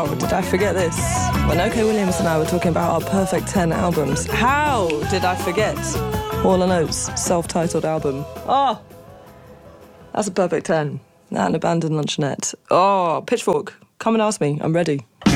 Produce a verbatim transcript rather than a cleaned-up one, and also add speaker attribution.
Speaker 1: did I forget this? When OK Williams and I were talking about our perfect ten albums, how did I forget Hall and Oates' self-titled album? Oh, that's a perfect ten. That and Abandoned Luncheonette. Oh, Pitchfork, come and ask me, I'm ready.